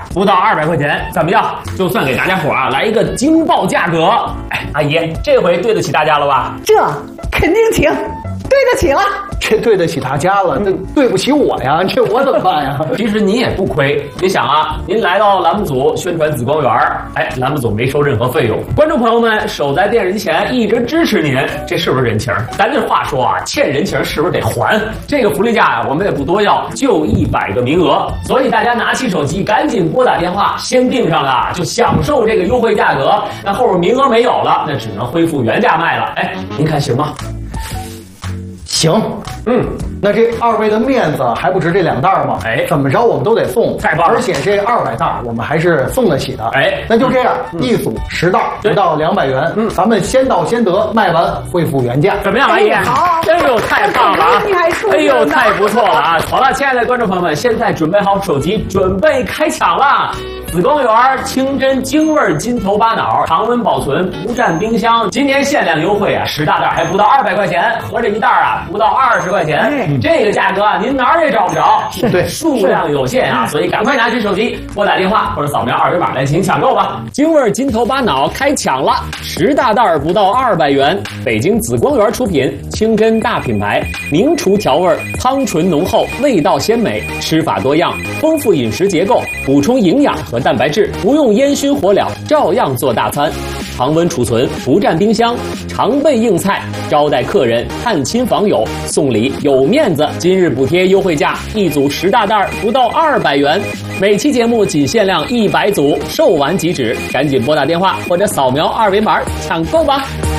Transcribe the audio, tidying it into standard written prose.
不到200块钱，怎么样？就算给大家伙啊来一个惊爆价格。哎，阿姨，这回对得起大家了吧？ 这肯定请，对得起了。 这对得起大家了，那对不起我呀，这我怎么办呀？ 其实您也不亏，你想啊，您来到栏目组宣传紫光园，哎，栏目组没收任何费用，观众朋友们守在电视机前一直支持您，这是不是人情？咱这话说啊，欠人情是不是得还？这个福利价啊，我们也不多要，就100个名额，所以大家拿起手机赶紧拨打电话，先订上了就享受这个优惠价格。那后边名额没有了，那只能恢复原价卖了。哎，您看行吗？ 行，那这2位的面子还不值这2袋吗？ 哎， 怎么着我们都得送， 太棒了！ 而且这200袋我们还是送得起的。 哎， 那就这样，一组10袋，不到200元。咱们先到先得，卖完恢复原价。 怎么样，阿姨？ 好， 哎呦，太棒了啊！哎呦，太不错了啊！好了，亲爱的观众朋友们，现在准备好手机，准备开抢了。紫光园清真京味金头巴脑，常温保存，不占冰箱。今年限量优惠啊，10大袋还不到200块钱，合着一袋啊不到20块钱。这个价格啊，您哪儿也找不着。 对， 数量有限啊，所以赶快拿起手机，拨打电话或者扫描2维码来进行抢购吧。京味金头巴脑开抢了，10大袋不到200元。北京紫光园出品，清真大品牌，名厨调味，汤醇浓厚，味道鲜美，吃法多样，丰富饮食结构，补充营养和蛋白质，不用烟熏火燎，照样做大餐。常温储存，不占冰箱，常备硬菜，招待客人、探亲访友，送礼有面子。今日补贴优惠价，一组10大袋不到200元。每期节目仅限量100组，售完即止，赶紧拨打电话或者扫描2维码抢购吧。